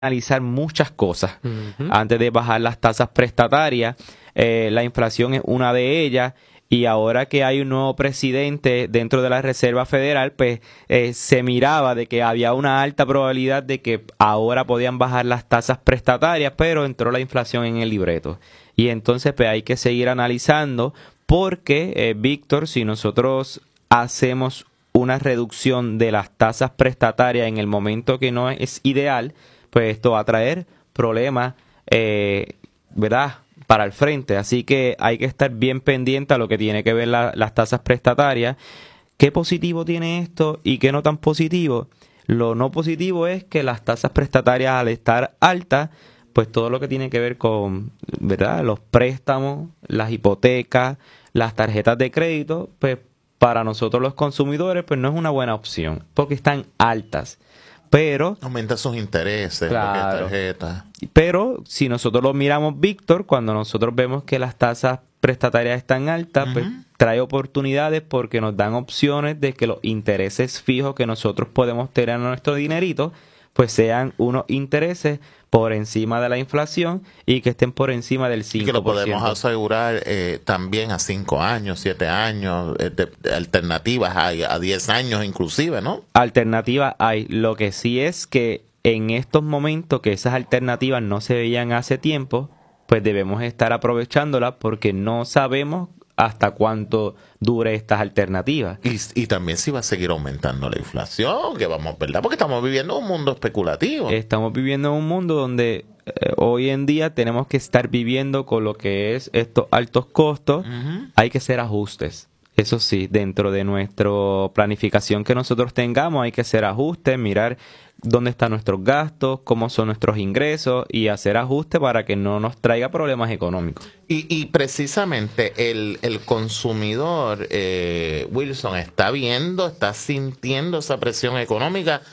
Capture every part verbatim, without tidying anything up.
analizar muchas cosas Uh-huh. antes de bajar las tasas prestatarias. Eh, la inflación es una de ellas, y ahora que hay un nuevo presidente dentro de la Reserva Federal, pues eh, se miraba de que había una alta probabilidad de que ahora podían bajar las tasas prestatarias, pero entró la inflación en el libreto. Y entonces pues hay que seguir analizando porque, eh, Víctor, si nosotros hacemos una reducción de las tasas prestatarias en el momento que no es ideal, pues esto va a traer problemas, eh, ¿verdad?, para el frente. Así que hay que estar bien pendiente a lo que tiene que ver la, las tasas prestatarias. ¿Qué positivo tiene esto y qué no tan positivo? Lo no positivo es que las tasas prestatarias, al estar altas, pues todo lo que tiene que ver con, ¿verdad?, los préstamos, las hipotecas, las tarjetas de crédito, pues para nosotros los consumidores, pues no es una buena opción, porque están altas. Pero aumenta sus intereses, claro, tarjetas. Pero si nosotros lo miramos, Víctor, cuando nosotros vemos que las tasas prestatarias están altas, uh-huh, pues trae oportunidades porque nos dan opciones de que los intereses fijos que nosotros podemos tener en nuestro dinerito, pues sean unos intereses por encima de la inflación y que estén por encima del cinco por ciento. Y que lo podemos asegurar eh, también a cinco años, siete años, eh, de, de alternativas hay, a diez años inclusive, ¿no? Alternativas hay. Lo que sí es que en estos momentos que esas alternativas no se veían hace tiempo, pues debemos estar aprovechándolas porque no sabemos hasta cuánto dure estas alternativas. Y, y también si va a seguir aumentando la inflación, que vamos, ¿verdad? Porque estamos viviendo un mundo especulativo. Estamos viviendo en un mundo donde eh, hoy en día tenemos que estar viviendo con lo que es estos altos costos. Uh-huh. Hay que hacer ajustes. Eso sí, dentro de nuestra planificación que nosotros tengamos, hay que hacer ajustes, mirar dónde están nuestros gastos, cómo son nuestros ingresos y hacer ajustes para que no nos traiga problemas económicos. Y, y precisamente el, el consumidor, eh, Wilson, está viendo, está sintiendo esa presión económica.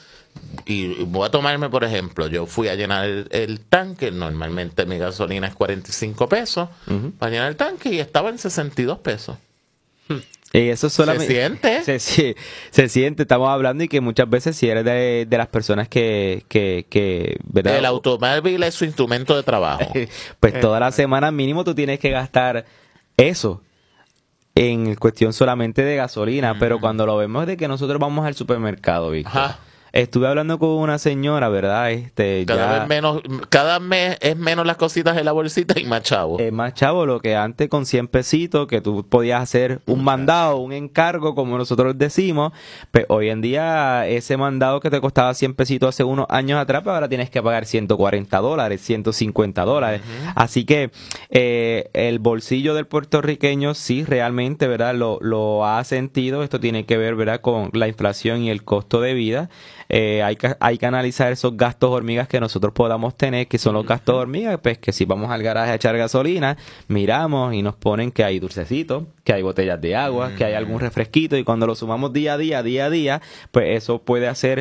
Y voy a tomarme, por ejemplo, yo fui a llenar el, el tanque, normalmente mi gasolina es cuarenta y cinco pesos, uh-huh, para llenar el tanque y estaba en sesenta y dos pesos. Hmm. Y eso solamente se siente se, se, se siente, estamos hablando, y que muchas veces si eres de, de las personas que, que, que ¿verdad? El automóvil es su instrumento de trabajo. Pues eh, toda la semana mínimo tú tienes que gastar eso en cuestión solamente de gasolina, uh-huh, pero cuando lo vemos de que nosotros vamos al supermercado, Víctor, ajá, estuve hablando con una señora, ¿verdad? Este, cada ya, vez menos, cada mes es menos las cositas en la bolsita y más chavo. Es más chavo lo que antes con cien pesitos, que tú podías hacer un mandado, un encargo, como nosotros decimos, pues hoy en día ese mandado que te costaba cien pesitos hace unos años atrás, pues ahora tienes que pagar ciento cuarenta dólares, ciento cincuenta dólares. Uh-huh. Así que eh, el bolsillo del puertorriqueño sí realmente, ¿verdad?, lo, lo ha sentido. Esto tiene que ver, ¿verdad?, con la inflación y el costo de vida. Eh, hay que hay que analizar esos gastos hormigas que nosotros podamos tener, que son los gastos hormigas, pues que si vamos al garaje a echar gasolina, miramos y nos ponen que hay dulcecitos, que hay botellas de agua, que hay algún refresquito, y cuando lo sumamos día a día, día a día, pues eso puede hacer,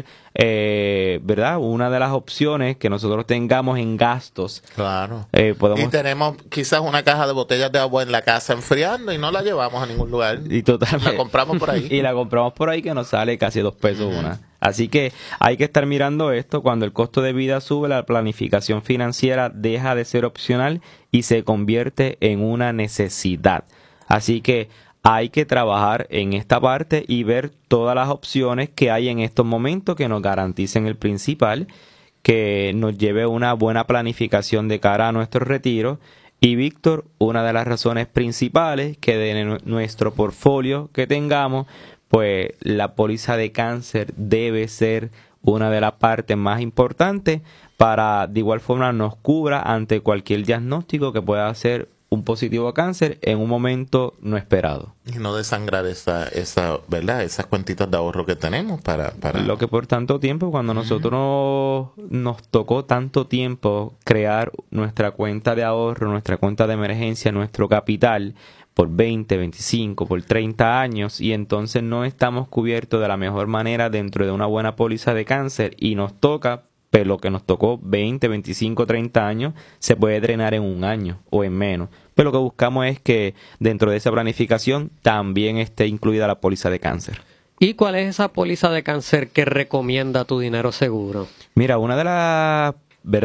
eh, ¿verdad?, una de las opciones que nosotros tengamos en gastos. Claro. Eh, podemos... Y tenemos quizás una caja de botellas de agua en la casa enfriando y no la llevamos a ningún lugar. Y totalmente. La compramos por ahí. Y la compramos por ahí, que nos sale casi dos pesos uh-huh, una. Así que hay que estar mirando esto. Cuando el costo de vida sube, la planificación financiera deja de ser opcional y se convierte en una necesidad. Así que hay que trabajar en esta parte y ver todas las opciones que hay en estos momentos que nos garanticen el principal, que nos lleve a una buena planificación de cara a nuestro retiro. Y Víctor, una de las razones principales que de nuestro portfolio que tengamos, pues la póliza de cáncer debe ser una de las partes más importantes para de igual forma nos cubra ante cualquier diagnóstico que pueda ser un positivo a cáncer en un momento no esperado. Y no desangrar esa, esa, ¿verdad?, esas cuentitas de ahorro que tenemos para, para... Lo que por tanto tiempo, cuando uh-huh, nosotros nos, nos tocó tanto tiempo crear nuestra cuenta de ahorro, nuestra cuenta de emergencia, nuestro capital, por veinte, veinticinco, por treinta años, y entonces no estamos cubiertos de la mejor manera dentro de una buena póliza de cáncer, y nos toca, pero lo que nos tocó veinte, veinticinco, treinta años, se puede drenar en un año o en menos. Pero lo que buscamos es que dentro de esa planificación también esté incluida la póliza de cáncer. ¿Y cuál es esa póliza de cáncer que recomienda Tu Dinero Seguro? Mira, una de las